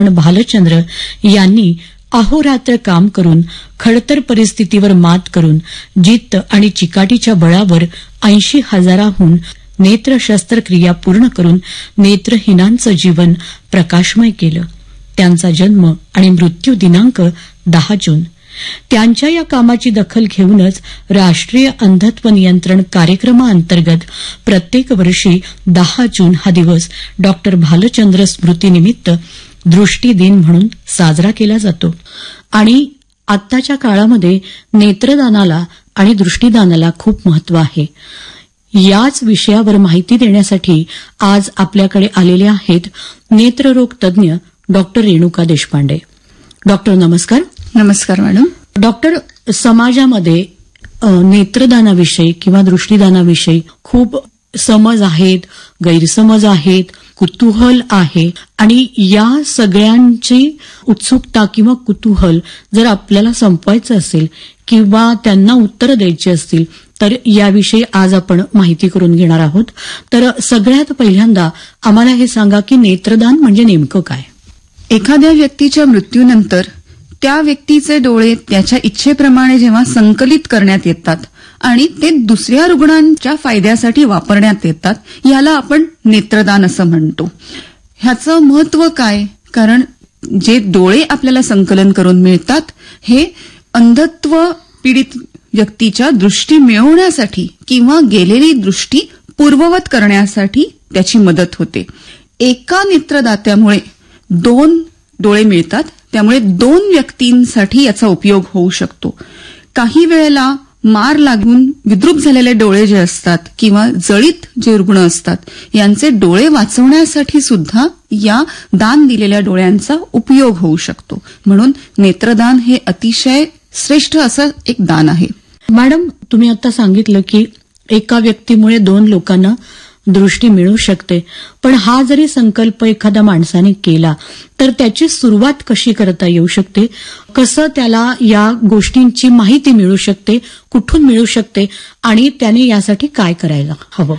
भालचंद्र यांनी अहोरात्र काम करून खडतर परिस्थितीवर मात करून जिद्द आणि चिकाटीच्या बळावर 80,000हून नेत्र शस्त्रक्रिया पूर्ण करून नेत्रहीनांचं जीवन प्रकाशमय केलं. त्यांचा जन्म आणि मृत्यू दिनांक 10 जून. त्यांच्या या कामाची दखल घेऊनच राष्ट्रीय अंधत्व नियंत्रण कार्यक्रमाअंतर्गत प्रत्येक वर्षी 10 जून हा दिवस डॉ भालचंद्र स्मृतीनिमित्त दृष्टी दिन म्हणून साजरा केला जातो. आणि आत्ताच्या काळामध्ये नेत्रदानाला आणि दृष्टीदानाला खूप महत्व आहे. याच विषयावर माहिती देण्यासाठी आज आपल्याकडे आलेले आहेत नेत्ररोग तज्ज्ञ डॉक्टर रेणुका देशपांडे. डॉक्टर नमस्कार. नमस्कार मॅडम. डॉक्टर, समाजामध्ये नेत्रदानाविषयी किंवा दृष्टीदानाविषयी खूप समज आहेत, गैरसमज आहेत, कुतूहल आहे आणि या सगळ्यांची उत्सुकता किंवा कुतूहल जर आपल्याला संपवायचं असेल किंवा त्यांना उत्तरं द्यायची असतील तर याविषयी आज आपण माहिती करून घेणार आहोत. तर सगळ्यात पहिल्यांदा आम्हाला हे सांगा की नेत्रदान म्हणजे नेमकं काय? एखाद्या व्यक्तीच्या मृत्यूनंतर त्या व्यक्तीचे डोळे त्याच्या इच्छेप्रमाणे जेव्हा संकलित करण्यात येतात आणि ते दुसऱ्या रुग्णांच्या फायद्यासाठी वापरण्यात येतात, याला आपण नेत्रदान असं म्हणतो. ह्याचं महत्व काय? कारण जे डोळे आपल्याला संकलन करून मिळतात हे अंधत्व पीडित व्यक्तीच्या दृष्टी मिळवण्यासाठी किंवा गेलेली दृष्टी पूर्ववत करण्यासाठी त्याची मदत होते. एका नेत्रदात्यामुळे 2 डोळे मिळतात, त्यामुळे 2 व्यक्तींसाठी याचा उपयोग होऊ शकतो. काही वेळेला मार लागून विद्रूप झालेले डोळे जे असतात किंवा जळीत जे रुग्ण असतात यांचे डोळे वाचवण्यासाठी सुद्धा या दान दिलेल्या डोळ्यांचा उपयोग होऊ शकतो. म्हणून नेत्रदान हे अतिशय श्रेष्ठ असं एक दान आहे. मॅडम, तुम्ही आता सांगितलं की एका व्यक्तीमुळे 2 लोकांना दृष्टी मिळू शकते, पण हा जरी संकल्प एखाद्या माणसाने केला तर त्याची सुरुवात कशी करता येऊ शकते? कसं त्याला या गोष्टींची माहिती मिळू शकते, कुठून मिळू शकते आणि त्याने यासाठी काय करायला हवं?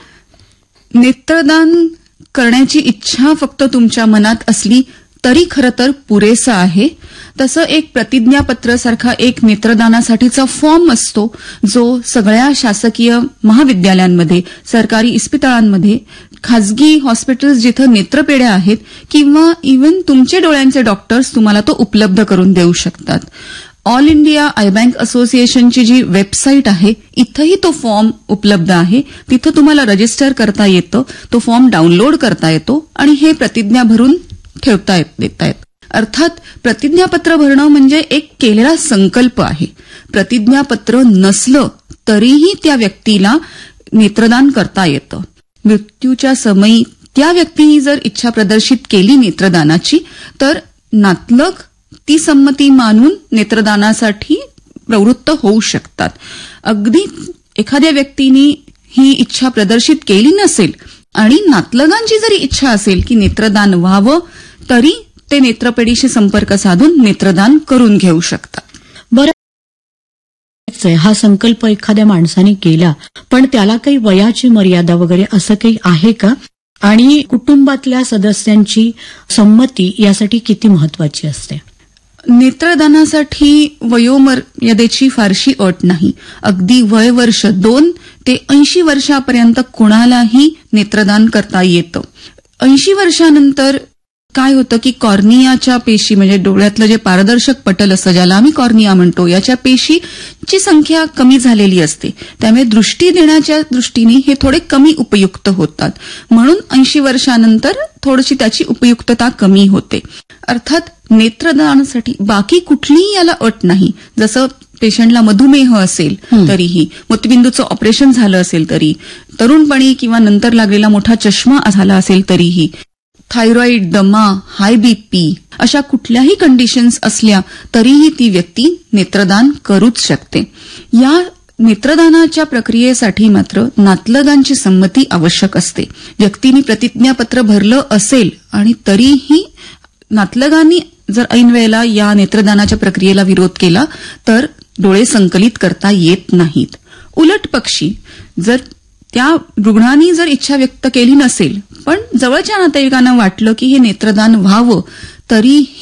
नेत्रदान करण्याची इच्छा फक्त तुमच्या मनात असली तरी खरं तर पुरेसं आहे. तसं एक प्रतिज्ञापत्र सारखा एक नेत्रदानासाठीचा फॉर्म असतो जो सगळ्या शासकीय महाविद्यालयांमध्ये, सरकारी इस्पितळांमध्ये, खाजगी हॉस्पिटल्स जिथं नेत्रपेढ्या आहेत किंवा इव्हन तुमचे डोळ्यांचे डॉक्टर्स तुम्हाला तो उपलब्ध करून देऊ शकतात. ऑल इंडिया आय बँक असोसिएशनची जी वेबसाईट आहे इथंही तो फॉर्म उपलब्ध आहे. तिथं तुम्हाला रजिस्टर करता येतं, तो फॉर्म डाउनलोड करता येतो आणि हे प्रतिज्ञा भरून ठेवता येत. अर्थात प्रतिज्ञापत्र भरणं म्हणजे एक केलेला संकल्प आहे. प्रतिज्ञापत्र नसलं तरीही त्या व्यक्तीला नेत्रदान करता येतं. मृत्यूच्या समयी त्या व्यक्तीने जर इच्छा प्रदर्शित केली नेत्रदानाची तर नातलग ती संमती मानून नेत्रदानासाठी प्रवृत्त होऊ शकतात. अगदी एखाद्या व्यक्तीने ही इच्छा प्रदर्शित केली नसेल आणि नातलगांची जरी इच्छा असेल की नेत्रदान व्हावं तरी ते नेत्रपेढीशी संपर्क साधून नेत्रदान करून घेऊ शकतात. बरं, हा संकल्प एखाद्या माणसाने केला पण त्याला काही वयाची मर्यादा वगैरे असं काही आहे का? आणि कुटुंबातल्या सदस्यांची संमती यासाठी किती महत्वाची असते? नेत्रदानासाठी वयोमर्यादेची फारशी अट नाही. अगदी वय वर्ष 2 ते 80 वर्षापर्यंत कुणालाही नेत्रदान करता येतं. 80 वर्षानंतर काय होतं की कॉर्नियाच्या पेशी म्हणजे डोळ्यातलं जे पारदर्शक पटल असतं ज्याला आम्ही कॉर्निया म्हणतो, याच्या पेशीची संख्या कमी झालेली असते. त्यामुळे दृष्टी देण्याच्या दृष्टीने हे थोडे कमी उपयुक्त होतात. म्हणून 80 वर्षानंतर थोडीशी त्याची उपयुक्तता कमी होते. अर्थात नेत्रदानासाठी बाकी कुठलीही याला अट नाही. जसं पेशंटला मधुमेह असेल तरीही, मोतीबिंदूचं ऑपरेशन झालं असेल तरी, तरुणपणी किंवा नंतर लागलेला मोठा चष्मा झाला असेल तरीही, थायरॉइड, दमा, हाय बीपी अशा कुठल्याही कंडिशन्स असल्या तरीही ती व्यक्ती नेत्रदान करूच शकते. या नेत्रदानाच्या प्रक्रियेसाठी मात्र नातलगांची संमती आवश्यक असते. व्यक्तीने प्रतिज्ञापत्र भरलं असेल आणि तरीही नातलगांनी जर ऐन वेळेला या नेत्रदानाच्या प्रक्रियेला विरोध केला तर डोळे संकलित करता येत नाहीत. उलट पक्षी जर त्या रुग्णांनी जर इच्छा व्यक्त केली नसेल पण जवळच्या नातेवाईकांना वाटलं की हे नेत्रदान व्हावं तरी